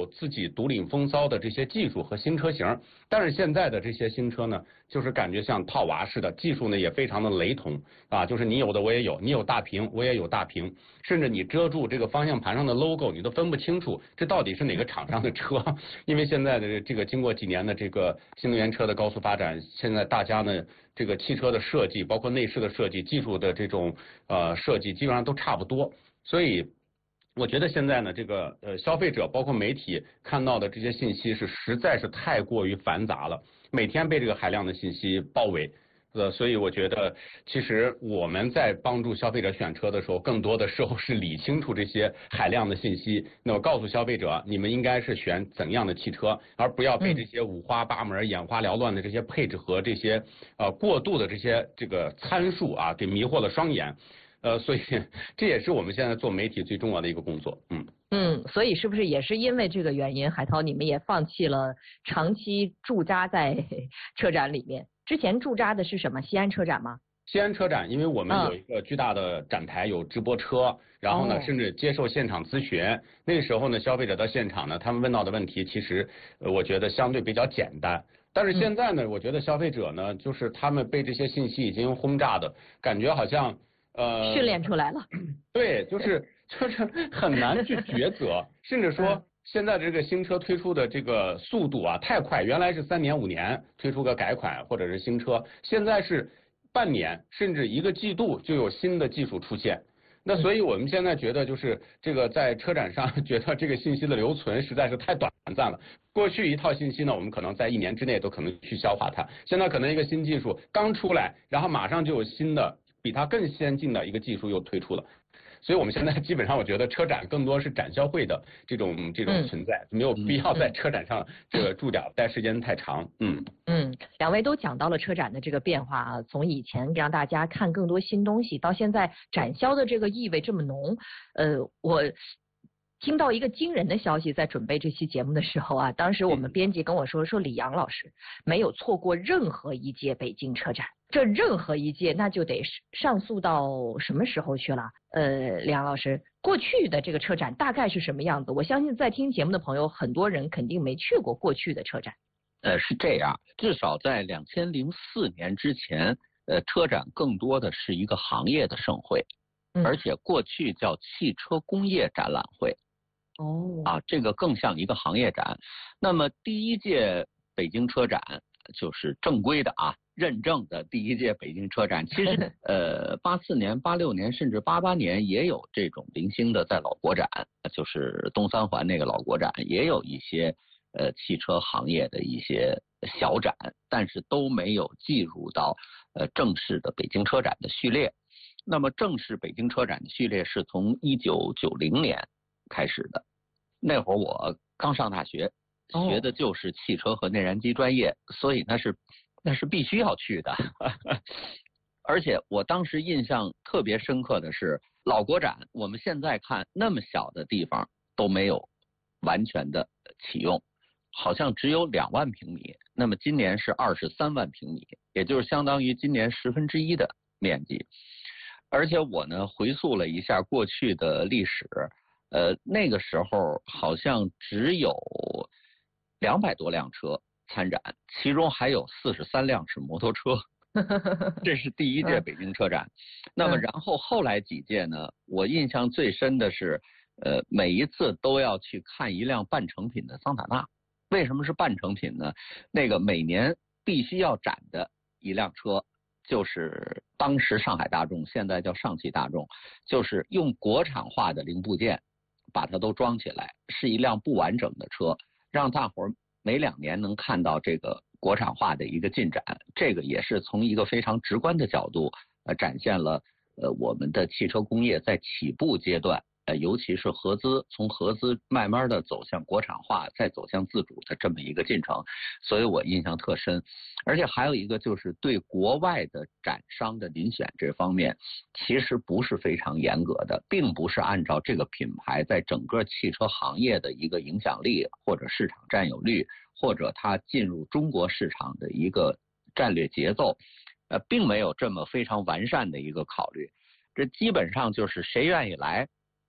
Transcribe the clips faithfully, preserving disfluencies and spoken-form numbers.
自己独领风骚的这些技术和新车型，但是现在的这些新车呢，就是感觉像套娃似的，技术呢也非常的雷同啊，就是你有的我也有，你有大屏我也有大屏，甚至你遮住这个方向盘上的 logo， 你都分不清楚这到底是哪个厂商的车。因为现在的这个经过几年的这个新能源车的高速发展，现在大家呢这个汽车的设计，包括内饰的设计、技术的这种呃设计，基本上都差不多，所以。我觉得现在呢，这个呃消费者包括媒体看到的这些信息是实在是太过于繁杂了，每天被这个海量的信息包围，呃，所以我觉得其实我们在帮助消费者选车的时候，更多的时候是理清楚这些海量的信息，那么告诉消费者你们应该是选怎样的汽车，而不要被这些五花八门、眼花缭乱的这些配置和这些呃过度的这些这个参数啊给迷惑了双眼。呃，所以这也是我们现在做媒体最重要的一个工作，嗯嗯，所以是不是也是因为这个原因，海涛你们也放弃了长期驻扎在车展里面？之前驻扎的是什么？西安车展吗？ 西安车展，因为我们有一个巨大的展台，有直播车，然后呢， 哦、 甚至接受现场咨询。那个时候呢，消费者到现场呢，他们问到的问题，其实呃我觉得相对比较简单。但是现在呢，嗯、我觉得消费者呢，就是他们被这些信息已经轰炸的感觉，好像。呃， 训练出来了， 对，就是就是很难去抉择，甚至说现在这个新车推出的这个速度啊太快，原来是三年五年推出个改款或者是新车，现在是半年甚至一个季度就有新的技术出现。那所以我们现在觉得就是这个在车展上觉得这个信息的留存实在是太短暂了。过去一套信息呢，我们可能在一年之内都可能去消化它，现在可能一个新技术刚出来，然后马上就有新的。比它更先进的一个技术又推出了，所以我们现在基本上我觉得车展更多是展销会的这种这种存在，没有必要在车展上这个驻脚待时间太长。嗯嗯，两位都讲到了车展的这个变化啊，从以前让大家看更多新东西，到现在展销的这个意味这么浓，呃，我。听到一个惊人的消息，在准备这期节目的时候啊，当时我们编辑跟我说，说李阳老师没有错过任何一届北京车展，这任何一届那就得上溯到什么时候去了？呃，李阳老师，过去的这个车展大概是什么样子？我相信在听节目的朋友，很多人肯定没去过过去的车展。 呃，是这样，至少在两千零四年之前，呃，车展更多的是一个行业的盛会， 嗯、 而且过去叫汽车工业展览会。 哦， 啊，这个更像一个行业展。那么第一届北京车展就是正规的啊，认证的第一届北京车展。其实呃，八四年、八六年甚至八八年也有这种零星的在老国展，就是东三环那个老国展，也有一些呃汽车行业的一些小展，但是都没有计入到呃正式的北京车展的序列。那么正式北京车展的序列是从一九九零年开始的。那会儿我刚上大学，学的就是汽车和内燃机专业，哦、所以那是那是必须要去的。而且我当时印象特别深刻的是，老国展我们现在看那么小的地方都没有完全的启用，好像只有两万平米。那么今年是二十三万平米，也就是相当于今年十分之一的面积。而且我呢回溯了一下过去的历史。呃，那个时候好像只有两百多辆车参展，其中还有四十三辆是摩托车。这是第一届北京车展。那么然后后来几届呢，我印象最深的是，呃，每一次都要去看一辆半成品的桑塔纳。为什么是半成品呢？那个每年必须要展的一辆车，就是当时上海大众，现在叫上汽大众，就是用国产化的零部件把它都装起来，是一辆不完整的车，让大伙儿每两年能看到这个国产化的一个进展。这个也是从一个非常直观的角度，呃，展现了呃我们的汽车工业在起步阶段，呃，尤其是合资，从合资慢慢的走向国产化，再走向自主的这么一个进程，所以我印象特深。而且还有一个就是对国外的展商的遴选这方面，其实不是非常严格的，并不是按照这个品牌在整个汽车行业的一个影响力或者市场占有率，或者它进入中国市场的一个战略节奏，呃，并没有这么非常完善的一个考虑。这基本上就是谁愿意来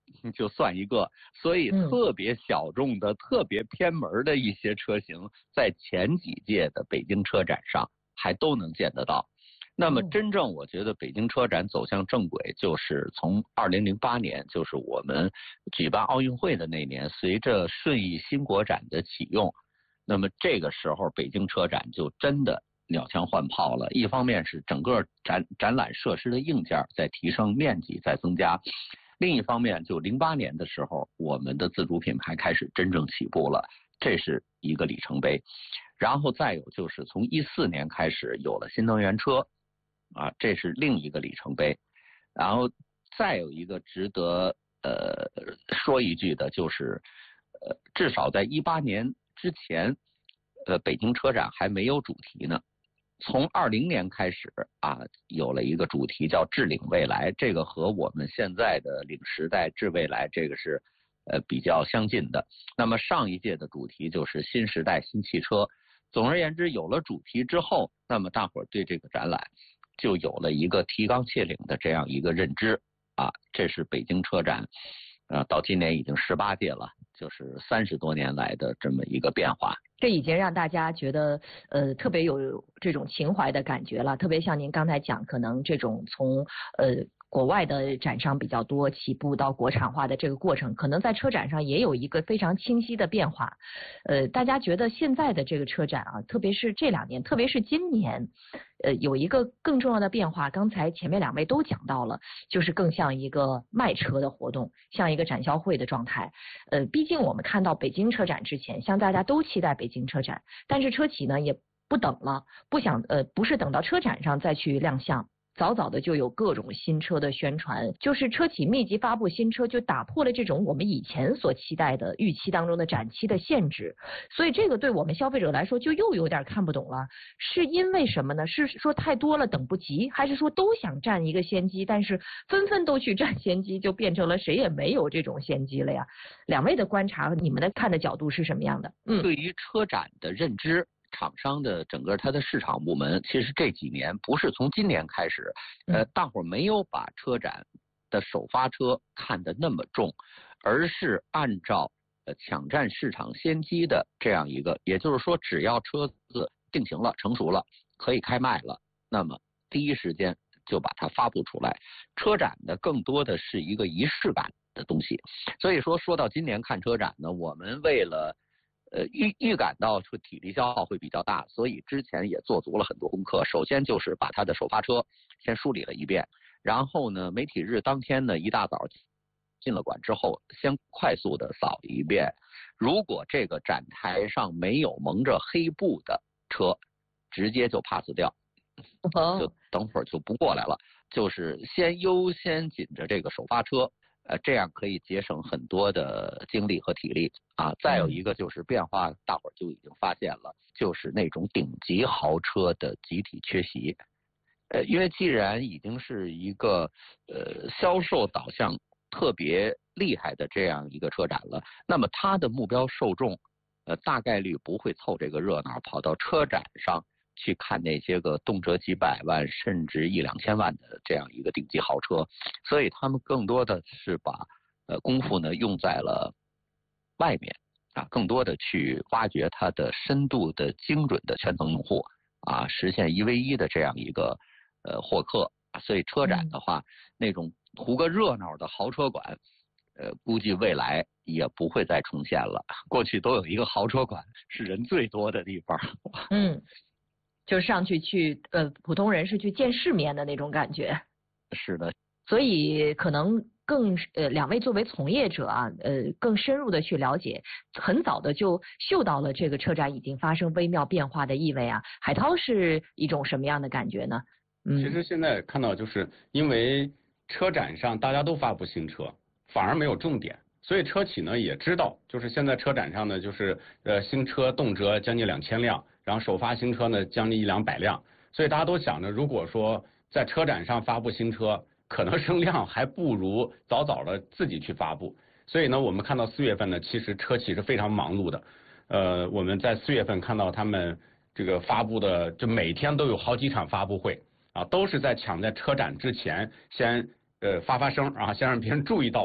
就算一个，所以特别小众的、嗯、特别偏门的一些车型，在前几届的北京车展上还都能见得到。那么真正我觉得北京车展走向正轨，就是从二零零八年，就是我们举办奥运会的那年，随着顺义新国展的启用，那么这个时候北京车展就真的鸟枪换炮了。一方面是整个展展览设施的硬件在提升，面积在增加，另一方面就零八年的时候，我们的自主品牌开始真正起步了，这是一个里程碑。然后再有就是从一四年开始有了新能源车啊，这是另一个里程碑。然后再有一个值得呃说一句的就是呃至少在一八年之前呃北京车展还没有主题呢，从二零年开始啊有了一个主题叫智领未来，这个和我们现在的领时代智未来这个是呃比较相近的。那么上一届的主题就是新时代新汽车。总而言之，有了主题之后，那么大伙儿对这个展览就有了一个提纲挈领的这样一个认知啊。这是北京车展，呃，到今年已经十八届了，就是三十多年来的这么一个变化。 这已经让大家觉得呃特别有这种情怀的感觉了，特别像您刚才讲，可能这种从呃国外的展商比较多，起步到国产化的这个过程，可能在车展上也有一个非常清晰的变化。呃，大家觉得现在的这个车展啊，特别是这两年，特别是今年，呃，有一个更重要的变化，刚才前面两位都讲到了，就是更像一个卖车的活动，像一个展销会的状态。呃，毕竟我们看到北京车展之前，像大家都期待北京车展，但是车企呢也不等了，不想呃不是等到车展上再去亮相。早早的就有各种新车的宣传，就是车企密集发布新车，就打破了这种我们以前所期待的预期当中的展期的限制，所以这个对我们消费者来说就又有点看不懂了。是因为什么呢？是说太多了等不及，还是说都想占一个先机，但是纷纷都去占先机，就变成了谁也没有这种先机了呀？两位的观察，你们的看的角度是什么样的？ 嗯，对于车展的认知，厂商的整个它的市场部门，其实这几年不是从今年开始，呃，大伙儿没有把车展的首发车看得那么重，而是按照呃抢占市场先机的这样一个，也就是说，只要车子定型了、成熟了，可以开卖了，那么第一时间就把它发布出来。车展呢，更多的是一个仪式感的东西，所以说说到今年看车展呢，我们为了呃，预预感到说体力消耗会比较大，所以之前也做足了很多功课。首先就是把它的首发车先梳理了一遍，然后呢，媒体日当天呢一大早进了馆之后，先快速的扫一遍。如果这个展台上没有蒙着黑布的车，直接就 pass 掉，就等会儿就不过来了。就是先优先紧着这个首发车。呃，这样可以节省很多的精力和体力啊。再有一个就是变化，大伙儿就已经发现了，就是那种顶级豪车的集体缺席。呃，因为既然已经是一个呃销售导向特别厉害的这样一个车展了，那么它的目标受众，呃，大概率不会凑这个热闹，跑到车展上去看那些个动辄几百万甚至一两千万的这样一个顶级豪车，所以他们更多的是把呃功夫呢用在了外面啊，更多的去挖掘它的深度的精准的圈层用户啊，实现一 v 一的这样一个呃获客。所以车展的话，嗯、那种图个热闹的豪车馆，呃，估计未来也不会再重现了。过去都有一个豪车馆是人最多的地方。 嗯。就是上去去呃普通人是去见世面的那种感觉。 是的。 所以可能更呃两位作为从业者啊，呃更深入的去了解，很早的就嗅到了这个车展已经发生微妙变化的意味啊。海涛是一种什么样的感觉呢？ 嗯，其实现在看到就是因为车展上大家都发布新车，反而没有重点。所以车企呢也知道，就是现在车展上呢，就是呃新车动辄将近两千辆，然后首发新车呢将近一两百辆，所以大家都想着，如果说在车展上发布新车，可能声量还不如早早的自己去发布。所以呢，我们看到四月份呢，其实车企是非常忙碌的。呃，我们在四月份看到他们这个发布的，就每天都有好几场发布会啊，都是在抢在车展之前先呃发发声啊，先让别人注意到我。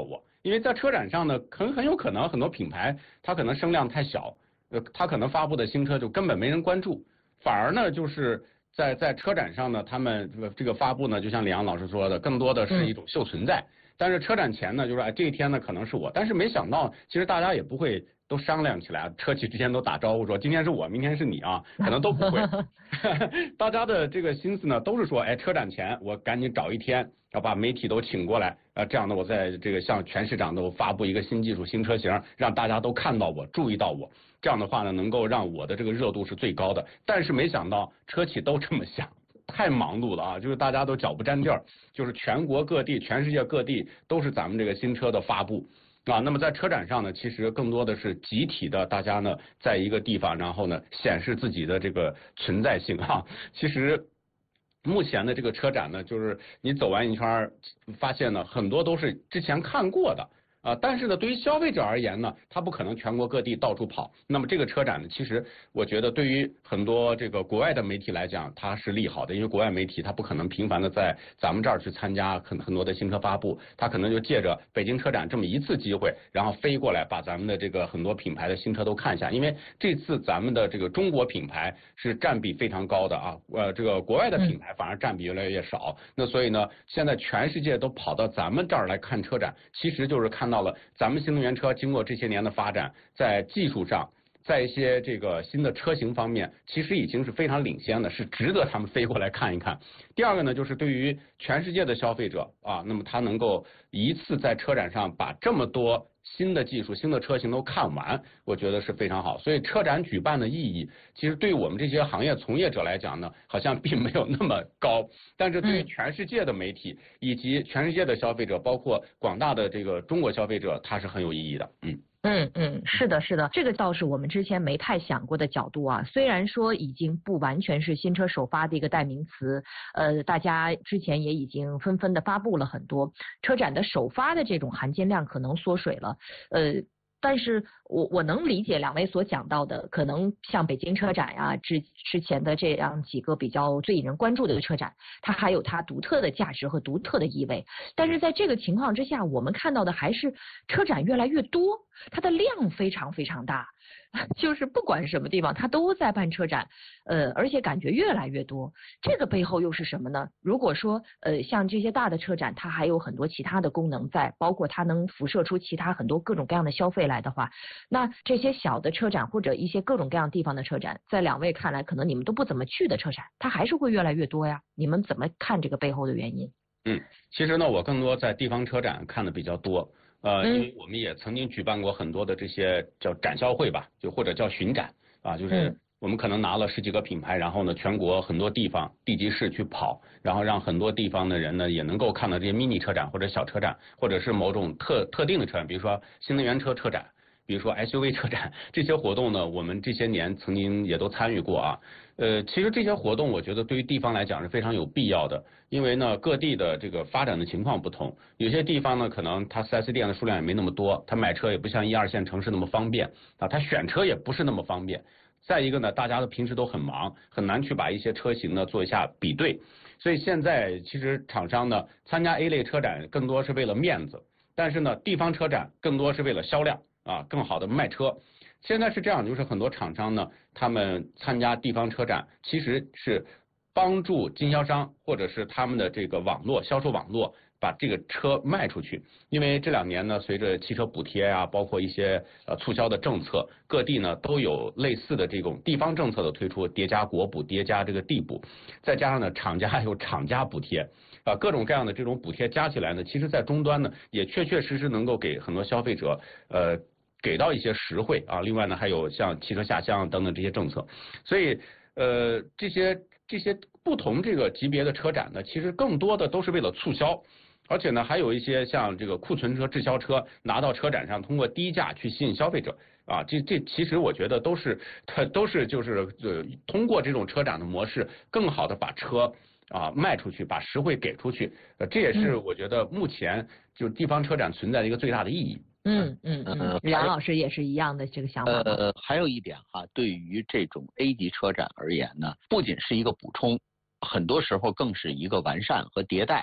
因为在车展上呢，很很有可能很多品牌它可能声量太小，呃，它可能发布的新车就根本没人关注，反而呢就是在在车展上呢，他们这个发布呢，就像李阳老师说的，更多的是一种秀存在。嗯、但是车展前呢，就是哎这一天呢可能是我，但是没想到其实大家也不会都商量起来，车企之间都打招呼说今天是我，明天是你啊，可能都不会。大家的这个心思呢都是说，哎，车展前我赶紧找一天，要把媒体都请过来，呃，这样呢我在这个向全市场都发布一个新技术、新车型，让大家都看到我、注意到我。这样的话呢，能够让我的这个热度是最高的。但是没想到车企都这么想。太忙碌了啊！就是大家都脚不沾地儿，就是全国各地、全世界各地都是咱们这个新车的发布啊。那么在车展上呢，其实更多的是集体的，大家呢在一个地方，然后呢显示自己的这个存在性啊。其实目前的这个车展呢，就是你走完一圈，发现呢很多都是之前看过的。啊，但是呢，对于消费者而言呢，他不可能全国各地到处跑。那么这个车展呢，其实我觉得对于很多这个国外的媒体来讲，它是利好的，因为国外媒体它不可能频繁的在咱们这儿去参加很很多的新车发布，它可能就借着北京车展这么一次机会，然后飞过来把咱们的这个很多品牌的新车都看一下。因为这次咱们的这个中国品牌是占比非常高的啊，呃，这个国外的品牌反而占比越来越少。那所以呢，现在全世界都跑到咱们这儿来看车展，其实就是看到。到了咱们新能源车经过这些年的发展，在技术上，在一些这个新的车型方面，其实已经是非常领先的，是值得他们飞过来看一看。第二个呢，就是对于全世界的消费者啊，那么他能够一次在车展上把这么多新的技术、新的车型都看完，我觉得是非常好。所以车展举办的意义，其实对于我们这些行业从业者来讲呢，好像并没有那么高。但是对于全世界的媒体以及全世界的消费者，包括广大的这个中国消费者，它是很有意义的。嗯。 嗯嗯，是的，是的，这个倒是我们之前没太想过的角度啊。虽然说已经不完全是新车首发的一个代名词，呃，大家之前也已经纷纷的发布了很多车展的首发的这种含金量可能缩水了，呃。但是我我能理解两位所讲到的，可能像北京车展呀、啊，之之前的这样几个比较最引人关注的一个车展，它还有它独特的价值和独特的意味。但是在这个情况之下，我们看到的还是车展越来越多，它的量非常非常大。就是不管什么地方，它都在办车展，呃，而且感觉越来越多。这个背后又是什么呢？如果说，呃，像这些大的车展，它还有很多其他的功能在，包括它能辐射出其他很多各种各样的消费来的话，那这些小的车展或者一些各种各样地方的车展，在两位看来，可能你们都不怎么去的车展，它还是会越来越多呀。你们怎么看这个背后的原因？ 嗯，其实呢，我更多在地方车展看的比较多。呃，因为我们也曾经举办过很多的这些叫展销会吧，就或者叫巡展啊，就是我们可能拿了十几个品牌，然后呢，全国很多地方地级市去跑，然后让很多地方的人呢也能够看到这些 mini 车展或者小车展，或者是某种特特定的车展，比如说新能源车车展，比如说 S U V 车展，这些活动呢，我们这些年曾经也都参与过啊。呃，其实这些活动我觉得对于地方来讲是非常有必要的，因为呢各地的这个发展的情况不同，有些地方呢可能它 四 S 店的数量也没那么多，它买车也不像一二线城市那么方便啊，它选车也不是那么方便。再一个呢，大家的平时都很忙，很难去把一些车型呢做一下比对，所以现在其实厂商呢参加 A 类车展更多是为了面子，但是呢地方车展更多是为了销量啊，更好的卖车。现在是这样，就是很多厂商呢，他们参加地方车展，其实是帮助经销商或者是他们的这个网络销售网络把这个车卖出去。因为这两年呢，随着汽车补贴啊，包括一些呃促销的政策，各地呢都有类似的这种地方政策的推出，叠加国补，叠加这个地补，再加上呢厂家还有厂家补贴。啊，各种各样的这种补贴加起来呢，其实在终端呢，也确确实实能够给很多消费者呃给到一些实惠啊。另外呢，还有像汽车下乡等等这些政策，所以呃这些这些不同这个级别的车展呢，其实更多的都是为了促销。而且呢，还有一些像这个库存车、滞销车拿到车展上，通过低价去吸引消费者啊，这这其实我觉得都是它都是就是呃通过这种车展的模式，更好的把车啊卖出去，把实惠给出去，呃，这也是我觉得目前就地方车展存在的一个最大的意义。 嗯嗯嗯，梁老师也是一样的这个想法。 呃，还有一点哈，对于这种 A 级车展而言呢，不仅是一个补充，很多时候更是一个完善和迭代。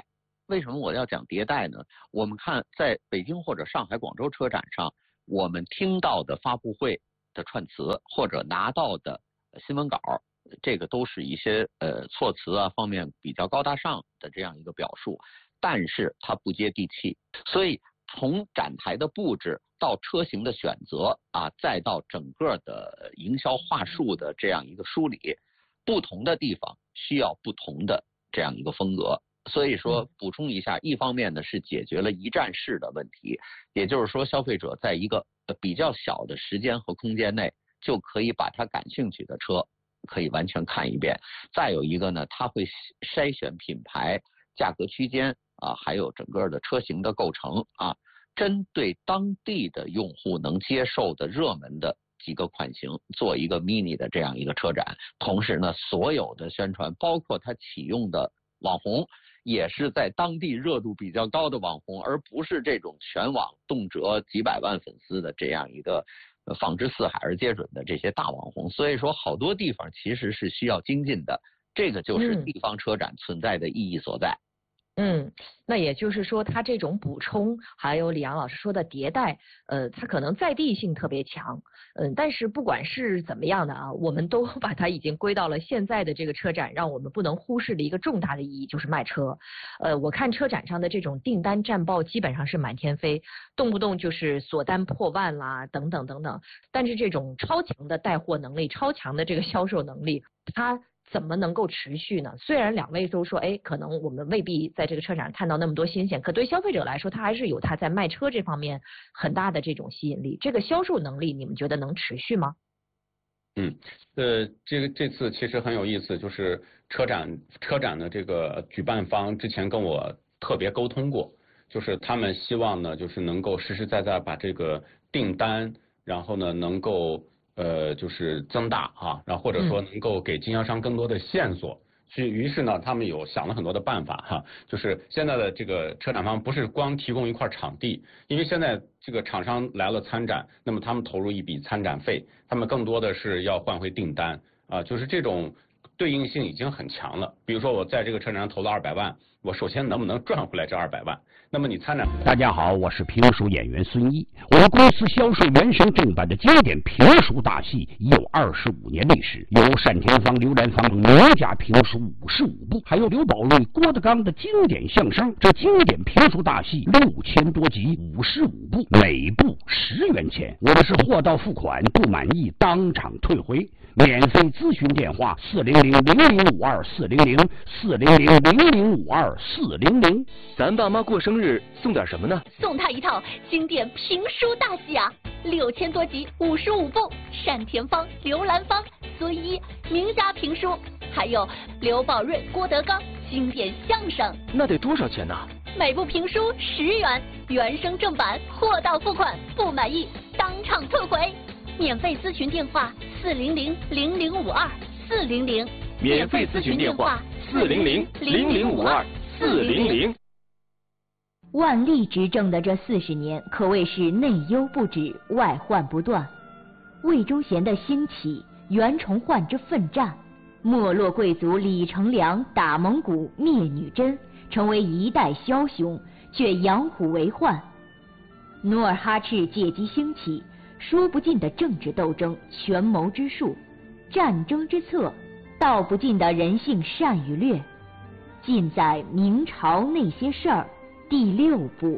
为什么我要讲迭代呢？我们看在北京或者上海、广州车展上，我们听到的发布会的串词或者拿到的新闻稿，这个都是一些呃措辞啊方面比较高大上的这样一个表述，但是它不接地气。所以从展台的布置到车型的选择啊，再到整个的营销话术的这样一个梳理，不同的地方需要不同的这样一个风格。所以说补充一下，一方面呢是解决了一站式的问题，也就是说消费者在一个比较小的时间和空间内就可以把他感兴趣的车可以完全看一遍。再有一个呢，他会筛选品牌、价格区间啊，还有整个的车型的构成啊，针对当地的用户能接受的热门的几个款型做一个 mini 的这样一个车展。同时呢，所有的宣传包括他启用的网红也是在当地热度比较高的网红，而不是这种全网动辄几百万粉丝的这样一个放之四海而皆准的这些大网红。所以说好多地方其实是需要精进的，这个就是地方车展存在的意义所在。 嗯，那也就是说，它这种补充，还有李阳老师说的迭代，呃，它可能在地性特别强，嗯、呃，但是不管是怎么样的啊，我们都把它已经归到了现在的这个车展，让我们不能忽视的一个重大的意义，就是卖车。呃，我看车展上的这种订单战报基本上是满天飞，动不动就是锁单破万啦，等等等等。但是这种超强的带货能力，超强的这个销售能力，它怎么能够持续呢？虽然两位都说，哎，可能我们未必在这个车展看到那么多新鲜，可对消费者来说，他还是有他在卖车这方面很大的这种吸引力。这个销售能力，你们觉得能持续吗？ 嗯，呃，这个这次其实很有意思，就是车展车展的这个举办方之前跟我特别沟通过，就是他们希望呢，就是能够实实在在把这个订单，然后呢能够。呃，就是增大啊，然后或者说能够给经销商更多的线索，所以于是呢，他们有想了很多的办法哈，就是现在的这个车展方不是光提供一块场地，因为现在这个厂商来了参展，那么他们投入一笔参展费，他们更多的是要换回订单啊，就是这种对应性已经很强了。比如说我在这个车展上投了二百万，我首先能不能赚回来这二百万？那么你参展， 大家好，我是评书演员孙一。我们公司销售原声正版的经典评书大戏已有二十五年历史，有单田芳、刘兰芳名家评书五十五部，还有刘宝瑞、郭德纲的经典相声。这经典评书大戏六千多集，五十五部，每部十元钱。我们是货到付款，不满意当场退回。免费咨询电话：四零零零零五二四零零四零零零零五二四零零。 咱爸妈过生日送点什么呢？ 送他一套经典评书大戏啊，六千多集，五十五部，单田芳、刘兰芳、孙一名家评书，还有刘宝瑞、郭德纲经典相声。 那得多少钱呢？ 每部评书十元，原声正版，货到付款，不满意当场退回。免费咨询电话：四零零零零五二四零零。 免费咨询电话：四零零零零五二四零零。 万历执政的这四十年，可谓是内忧不止，外患不断。魏忠贤的兴起，袁崇焕之奋战，没落贵族李成梁打蒙古灭女真，成为一代枭雄，却养虎为患。努尔哈赤借机兴起，说不尽的政治斗争、权谋之术、战争之策，道不尽的人性善与劣，尽在明朝那些事儿第六部。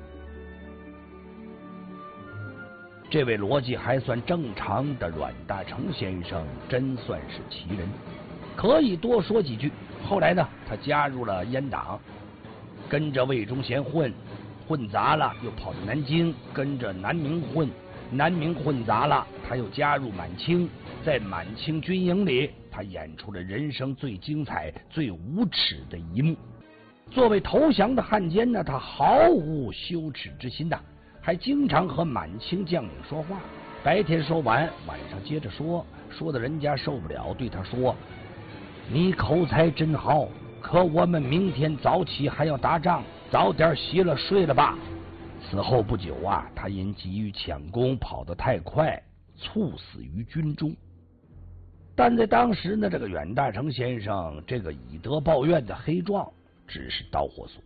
这位逻辑还算正常的阮大铖先生真算是奇人，可以多说几句。后来呢，他加入了阉党，跟着魏忠贤混，混杂了又跑到南京跟着南明混，南明混杂了他又加入满清，在满清军营里他演出了人生最精彩最无耻的一幕。作为投降的汉奸呢，他毫无羞耻之心呐，还经常和满清将领说话，白天说完，晚上接着说，说的人家受不了，对他说：“你口才真好，可我们明天早起还要打仗，早点洗了睡了吧。”此后不久啊，他因急于抢功跑得太快，猝死于军中。但在当时呢，这个阮大铖先生这个以德报怨的黑状只是导火索。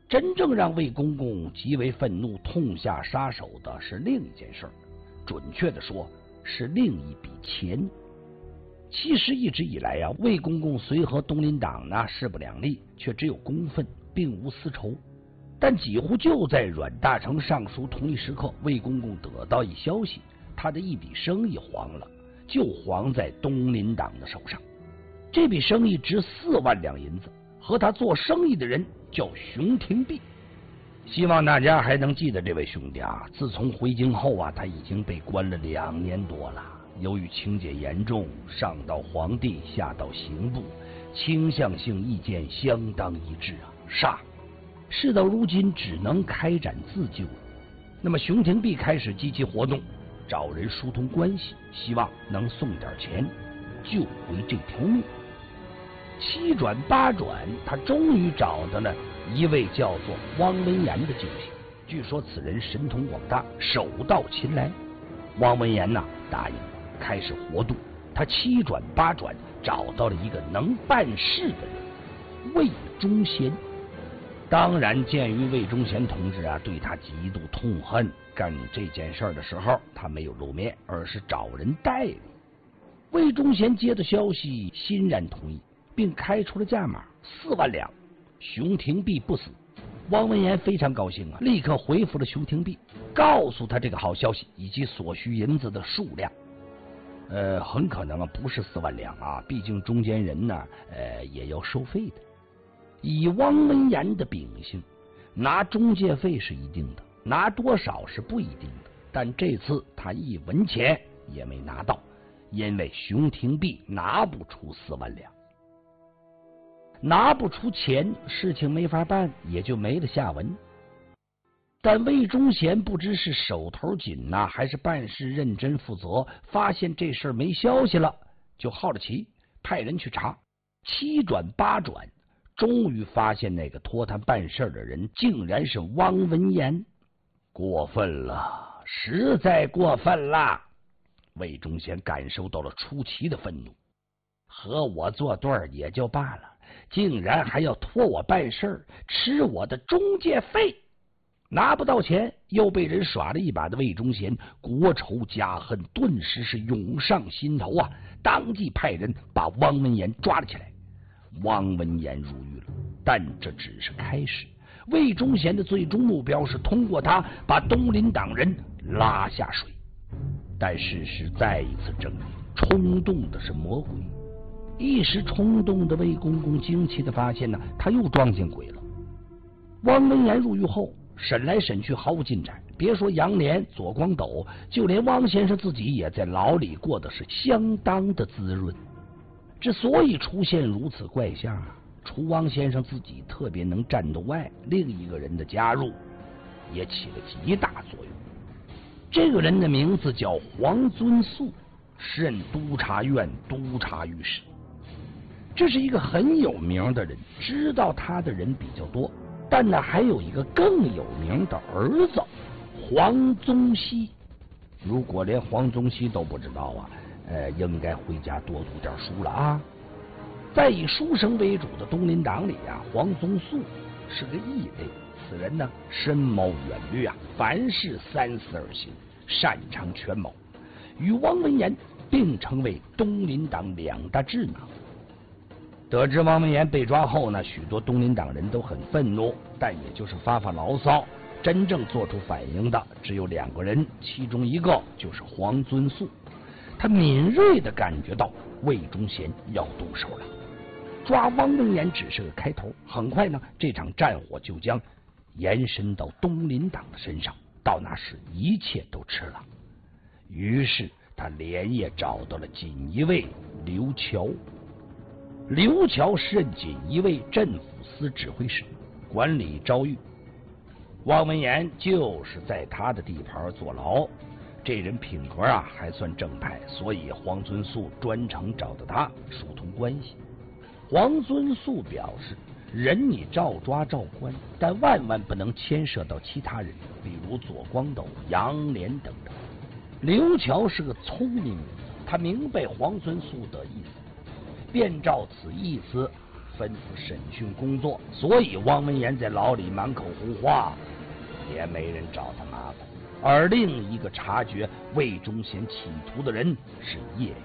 真正让魏公公极为愤怒、痛下杀手的是另一件事，准确的说是另一笔钱。其实一直以来啊，魏公公虽和东林党呢势不两立，却只有公愤，并无私仇。但几乎就在阮大铖上书同一时刻，魏公公得到一消息，他的一笔生意黄了，就黄在东林党的手上。这笔生意值四万两银子，和他做生意的人叫熊廷弼。希望大家还能记得这位兄弟啊！自从回京后啊，他已经被关了两年多了。由于情节严重，上到皇帝，下到刑部，倾向性意见相当一致啊，杀。事到如今，只能开展自救了。那么熊廷弼开始积极活动，找人疏通关系，希望能送点钱救回这条命。七转八转，他终于找到了一位叫做汪文言的救星。据说此人神通广大，手到擒来。汪文言呐、啊、答应了，开始活动。他七转八转，找到了一个能办事的人——魏忠贤。当然，鉴于魏忠贤同志啊对他极度痛恨，干这件事的时候，他没有露面，而是找人代理。魏忠贤接到消息，欣然同意，并开出了价码四万两。熊廷弼不死，汪文言非常高兴啊，立刻回复了熊廷弼，告诉他这个好消息以及所需银子的数量。呃，很可能啊不是四万两啊，毕竟中间人呢，呃也要收费的。以汪文言的秉性，拿中介费是一定的，拿多少是不一定的。但这次他一文钱也没拿到，因为熊廷弼拿不出四万两。拿不出钱，事情没法办，也就没了下文。但魏忠贤不知是手头紧呐、啊，还是办事认真负责，发现这事儿没消息了，就好了奇，派人去查。七转八转，终于发现那个托他办事的人竟然是汪文言。过分了，实在过分了！魏忠贤感受到了出奇的愤怒，和我作对也就罢了，竟然还要托我办事，吃我的中介费。拿不到钱，又被人耍了一把的魏忠贤，国仇家恨顿时是涌上心头啊！当即派人把汪文言抓了起来。汪文言入狱了，但这只是开始。魏忠贤的最终目标是通过他把东林党人拉下水。但事实再一次证明，冲动的是魔鬼。一时冲动的魏公公惊奇的发现呢，他又撞见鬼了。汪文言入狱后，审来审去毫无进展，别说杨涟、左光斗，就连汪先生自己也在牢里过得是相当的滋润。之所以出现如此怪象，除汪先生自己特别能战斗外，另一个人的加入也起了极大作用。这个人的名字叫黄遵素，时任督察院督察御史。这是一个很有名的人，知道他的人比较多，但呢还有一个更有名的儿子黄宗羲。如果连黄宗羲都不知道啊，呃，应该回家多读点书了啊。在以书生为主的东林党里啊，黄宗素是个异类。此人呢，深谋远虑啊，凡事三思而行，擅长权谋，与汪文言并称为东林党两大智囊。得知汪文言被抓后呢，许多东林党人都很愤怒，但也就是发发牢骚，真正做出反应的只有两个人，其中一个就是黄遵素。他敏锐地感觉到魏忠贤要动手了，抓汪文言只是个开头，很快呢，这场战火就将延伸到东林党的身上，到那时一切都迟了。于是他连夜找到了锦衣卫刘乔。刘乔是任锦衣卫镇抚司指挥使，管理诏狱。汪文言就是在他的地盘坐牢，这人品格啊还算正派，所以黄遵素专程找到他疏通关系。黄遵素表示，人你照抓照关，但万万不能牵涉到其他人，比如左光斗、杨涟等等。刘乔是个聪明人，他明白黄遵素的意思，便照此意思吩咐审讯工作，所以汪文言在牢里满口胡话，也没人找他麻烦。而另一个察觉魏忠贤企图的人是叶